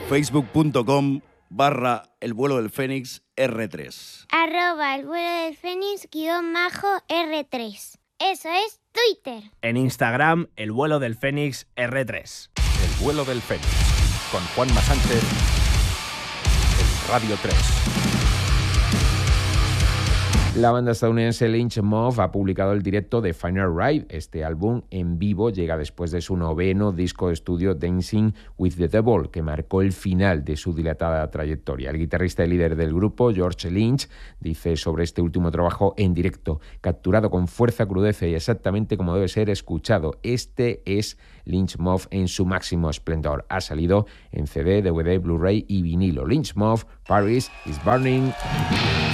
Facebook.com/El vuelo del Fénix R3. @El vuelo del Fénix _R3. Eso es Twitter. En Instagram, El vuelo del Fénix R3. El vuelo del Fénix, con Juanma Sánchez, en Radio 3. La banda estadounidense Lynch Mob ha publicado el directo de Final Ride. Este álbum en vivo llega después de su 9º disco de estudio Dancing with the Devil, que marcó el final de su dilatada trayectoria. El guitarrista y líder del grupo, George Lynch, dice sobre este último trabajo en directo: capturado con fuerza, crudeza y exactamente como debe ser escuchado. Este es Lynch Mob en su máximo esplendor. Ha salido en CD, DVD, Blu-ray y vinilo. Lynch Mob, Paris is Burning.